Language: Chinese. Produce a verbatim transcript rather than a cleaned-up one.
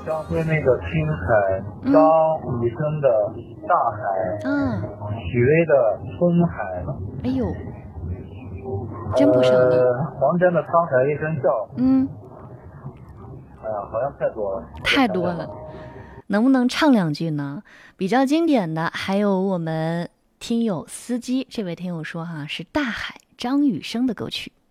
张辉那个青海， 嗯张雨生的大海， 啊， 许巍的风海， 哎呦，真不少呢。 呃，黄沾的沧海一声笑， 嗯， 哎呀，好像太多了， 太多了，能不能唱两句呢？比较经典的还有我们听友司机这位听友说哈，是大海张雨生的歌曲。